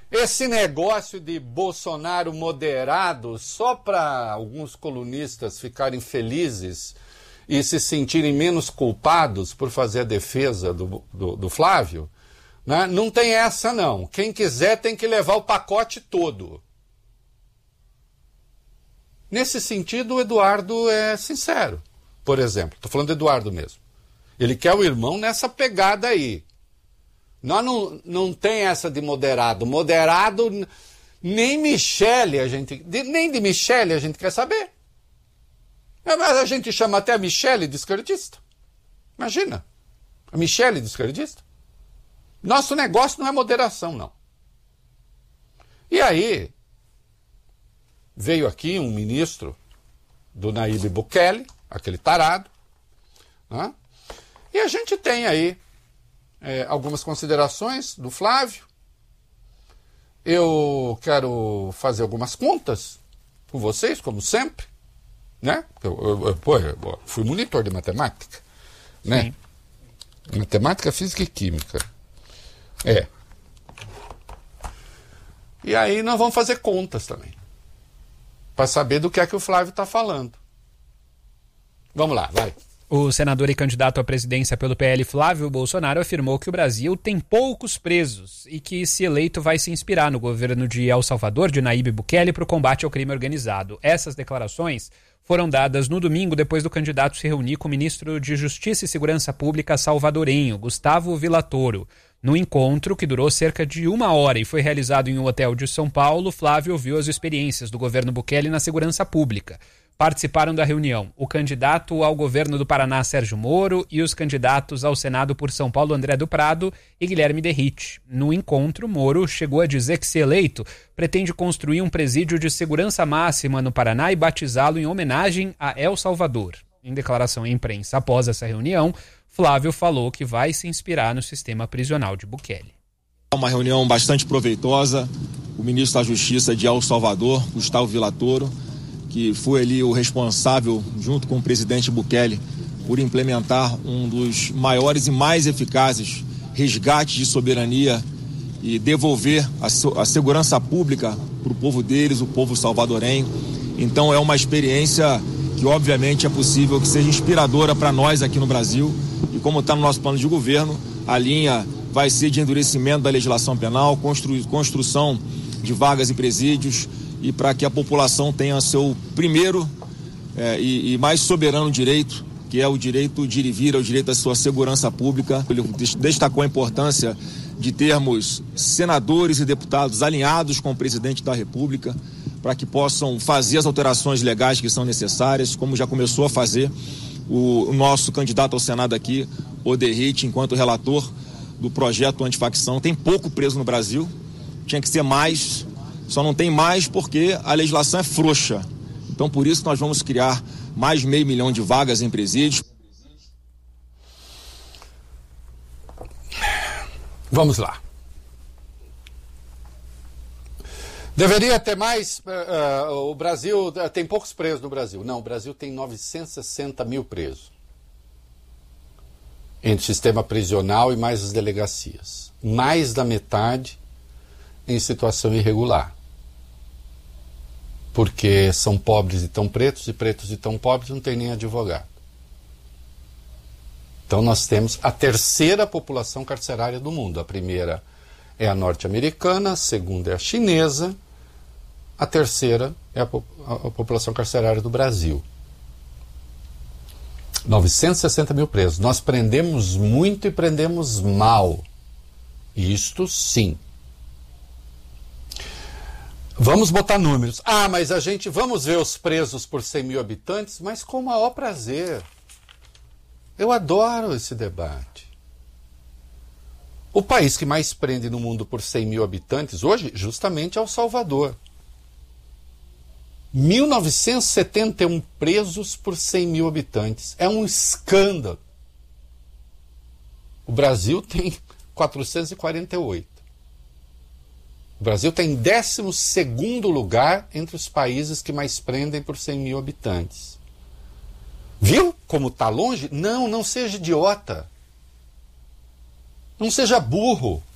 Esse negócio de Bolsonaro moderado só para alguns colunistas ficarem felizes e se sentirem menos culpados por fazer a defesa do Flávio, né? Não tem essa não. Quem quiser tem que levar o pacote todo. Nesse sentido, o Eduardo é sincero. Por exemplo, estou falando do Eduardo mesmo. Ele quer o irmão nessa pegada aí. Nós não tem essa de moderado. Moderado, nem Michele nem de Michele a gente quer saber. Mas a gente chama até a Michele de esquerdista. Imagina. A Michele de esquerdista. Nosso negócio não é moderação, não. E aí, veio aqui um ministro do Nayib Bukele, aquele tarado, né? E a gente tem aí algumas considerações do Flávio. Eu quero fazer algumas contas com vocês, como sempre, né? Eu fui monitor de matemática, né? Sim. Matemática, física e química. E aí nós vamos fazer contas também, para saber do que é que o Flávio está falando. Vamos lá, vai. O senador e candidato à presidência pelo PL, Flávio Bolsonaro, afirmou que o Brasil tem poucos presos e que, se eleito, vai se inspirar no governo de El Salvador, de Nayib Bukele, para o combate ao crime organizado. Essas declarações foram dadas no domingo, depois do candidato se reunir com o ministro de Justiça e Segurança Pública salvadorenho, Gustavo Villatoro. No encontro, que durou cerca de 1 hora e foi realizado em um hotel de São Paulo, Flávio ouviu as experiências do governo Bukele na segurança pública. Participaram da reunião o candidato ao governo do Paraná, Sérgio Moro, e os candidatos ao Senado por São Paulo, André do Prado e Guilherme Derrite. No encontro, Moro chegou a dizer que, se eleito, pretende construir um presídio de segurança máxima no Paraná e batizá-lo em homenagem a El Salvador. Em declaração à imprensa após essa reunião, Flávio falou que vai se inspirar no sistema prisional de Bukele. Uma reunião bastante proveitosa. O ministro da Justiça de El Salvador, Gustavo Villatoro, que foi ali o responsável, junto com o presidente Bukele, por implementar um dos maiores e mais eficazes resgates de soberania e devolver a segurança pública para o povo deles, o povo salvadorenho. Então é uma experiência que obviamente é possível que seja inspiradora para nós aqui no Brasil. E como está no nosso plano de governo, a linha vai ser de endurecimento da legislação penal, construção de vagas e presídios, e para que a população tenha seu primeiro e mais soberano direito, que é o direito de ir e vir, o direito à sua segurança pública. Ele destacou a importância de termos senadores e deputados alinhados com o presidente da República, para que possam fazer as alterações legais que são necessárias, como já começou a fazer o nosso candidato ao Senado aqui, o Derrite, enquanto relator do projeto antifacção. Tem pouco preso no Brasil, tinha que ser mais. Só não tem mais porque a legislação é frouxa. Então, por isso, nós vamos criar mais de 500 mil de vagas em presídios. Vamos lá. Deveria ter mais. O Brasil tem poucos presos no Brasil. Não, o Brasil tem 960 mil presos. Entre o sistema prisional e mais as delegacias. Mais da metade em situação irregular. Porque são pobres e tão pretos, e pretos e tão pobres, não tem nem advogado. Então nós temos a terceira população carcerária do mundo. A primeira é a norte-americana, a segunda é a chinesa, a terceira é a população carcerária do Brasil. 960 mil presos. Nós prendemos muito e prendemos mal. Isto sim. Vamos botar números. Mas vamos ver os presos por 100 mil habitantes, mas com o maior prazer. Eu adoro esse debate. O país que mais prende no mundo por 100 mil habitantes hoje, justamente, é El Salvador. 1.971 presos por 100 mil habitantes. É um escândalo. O Brasil tem 448. O Brasil está em 12º lugar entre os países que mais prendem por 100 mil habitantes. Viu como está longe? Não seja idiota. Não seja burro.